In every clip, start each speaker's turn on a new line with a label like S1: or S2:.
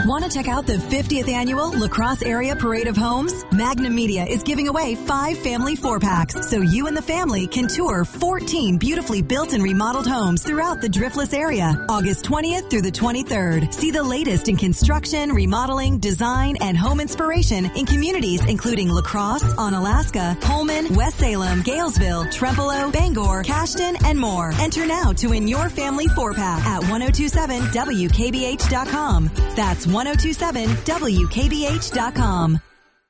S1: Want to check out the 50th annual La Crosse Area Parade of Homes? Magnum Media is giving away 5 family 4-packs so you and the family can tour 14 beautifully built and remodeled homes throughout the Driftless area, August 20th through the 23rd. See the latest in construction, remodeling, design, and home inspiration in communities including La Crosse, Onalaska, Pullman, West Salem, Galesville, Trempealeau, Bangor, Cashton, and more. Enter now to win your family 4-pack at 1027WKBH.com. That's 1027WKBH.com.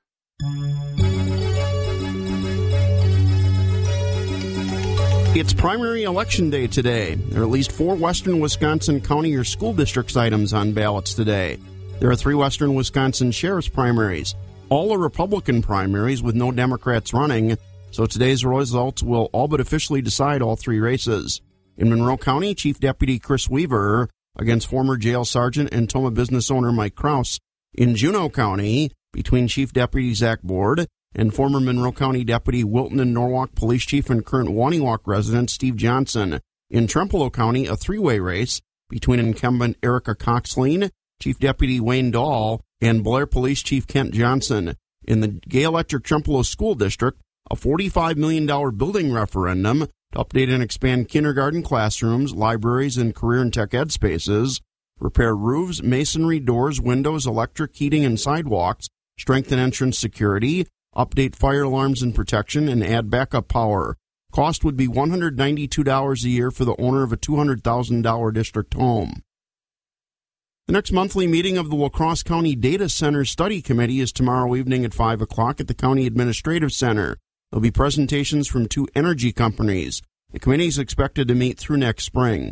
S2: It's primary election day today. There are at least 4 western Wisconsin county or school districts items on ballots today. There are 3 western Wisconsin sheriff's primaries. All are Republican primaries with no Democrats running, so today's results will all but officially decide all 3 races. In Monroe County, Chief Deputy Chris Weaver against former jail sergeant and Toma business owner Mike Kraus. In Juneau County, between Chief Deputy Zach Board and former Monroe County Deputy Wilton and Norwalk Police Chief and current Waniwak resident Steve Johnson. In Trempealeau County, a 3-way race between incumbent Erica Coxleen, Chief Deputy Wayne Dahl, and Blair Police Chief Kent Johnson. In the Gay Electric Trempealeau School District, a $45 million building referendum to update and expand kindergarten classrooms, libraries, and career and tech ed spaces, repair roofs, masonry, doors, windows, electric, heating, and sidewalks, strengthen entrance security, update fire alarms and protection, and add backup power. Cost would be $192 a year for the owner of a $200,000 district home. The next monthly meeting of the La Crosse County Data Center Study Committee is tomorrow evening at 5 o'clock at the County Administrative Center. There'll be presentations from 2 energy companies. The committee is expected to meet through next spring.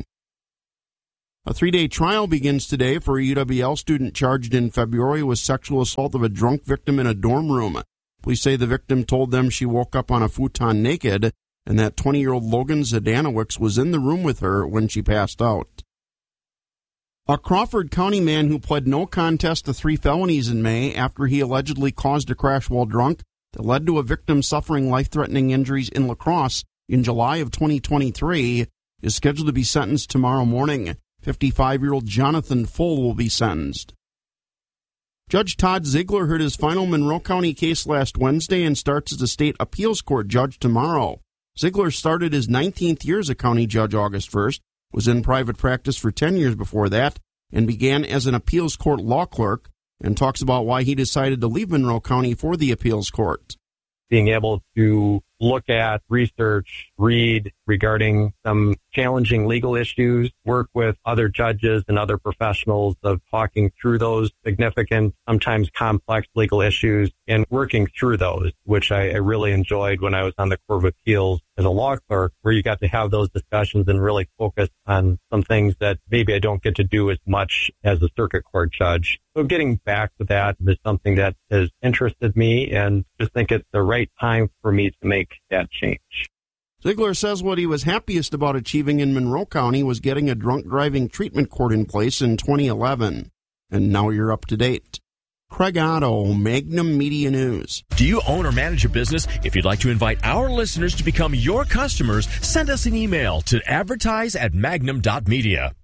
S2: A 3-day trial begins today for a UWL student charged in February with sexual assault of a drunk victim in a dorm room. Police say the victim told them she woke up on a futon naked and that 20-year-old Logan Zadanowicz was in the room with her when she passed out. A Crawford County man who pled no contest to 3 felonies in May after he allegedly caused a crash while drunk that led to a victim suffering life-threatening injuries in La Crosse in July of 2023 is scheduled to be sentenced tomorrow morning. 55-year-old Jonathan Full will be sentenced. Judge Todd Ziegler heard his final Monroe County case last Wednesday and starts as a state appeals court judge tomorrow. Ziegler started his 19th year as a county judge August 1st, was in private practice for 10 years before that, and began as an appeals court law clerk, and talks about why he decided to leave Monroe County for the appeals court.
S3: Being able to look at, research, read regarding some challenging legal issues, work with other judges and other professionals of talking through those significant, sometimes complex legal issues and working through those, which I really enjoyed when I was on the Court of Appeals as a law clerk, where you got to have those discussions and really focus on some things that maybe I don't get to do as much as a circuit court judge. So getting back to that is something that has interested me, and just think it's the right time for me to make that change.
S2: Ziegler says what he was happiest about achieving in Monroe County was getting a drunk driving treatment court in place in 2011. And now you're up to date. Craig Otto, Magnum Media News.
S4: Do you own or manage a business? If you'd like to invite our listeners to become your customers, send us an email to advertise@magnum.media.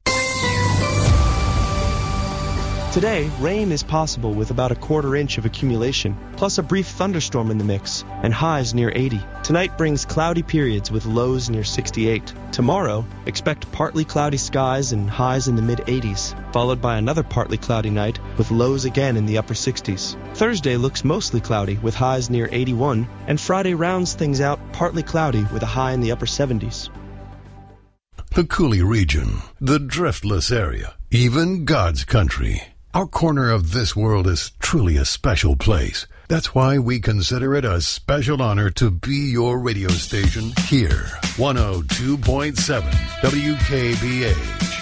S5: Today, rain is possible with about a quarter inch of accumulation, plus a brief thunderstorm in the mix, and highs near 80. Tonight brings cloudy periods with lows near 68. Tomorrow, expect partly cloudy skies and highs in the mid-80s, followed by another partly cloudy night with lows again in the upper 60s. Thursday looks mostly cloudy with highs near 81, and Friday rounds things out partly cloudy with a high in the upper 70s.
S6: The Coulee region, the driftless area, even God's country. Our corner of this world is truly a special place. That's why we consider it a special honor to be your radio station here. 102.7 WKBH.